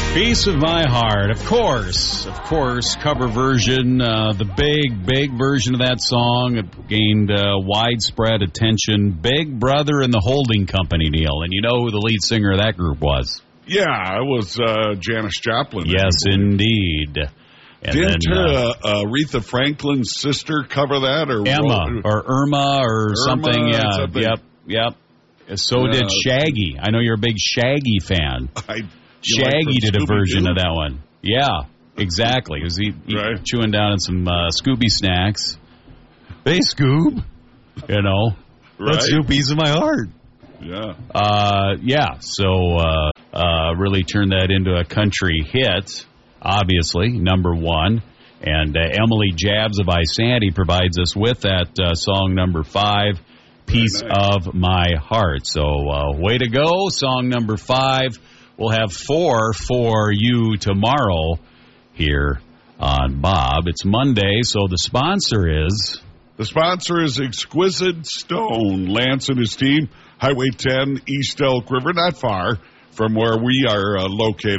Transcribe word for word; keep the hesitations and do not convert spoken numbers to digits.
Piece of My Heart, of course, of course, cover version, uh, the big, big version of that song. It gained uh, widespread attention. Big Brother and the Holding Company, Neil. And you know who the lead singer of that group was? Yeah, it was uh, Janis Joplin. Yes, indeed. And Didn't then, uh, uh, Aretha Franklin's sister cover that? Or Emma, or Irma, or Irma something. Yeah, something. Yep, yep. So Yeah. did Shaggy. I know you're a big Shaggy fan. I, Shaggy like did a version Scooby-Doo? of that one. Yeah, exactly. He was he, he Right. chewing down on some uh, Scooby snacks. Hey, Scoob. You know, let's Right. do a piece of my heart. Yeah. Uh, yeah, so uh, uh, really turned that into a country hit, obviously, number one. And uh, Emily Jabs of Isanti provides us with that uh, song number five, Piece nice. of My Heart. So uh, way to go, song number five. We'll have four for you tomorrow here on Bob. It's Monday, so the sponsor is... The sponsor is Exquisite Stone. Lance and his team, Highway ten, East Elk River, not far from where we are uh, located.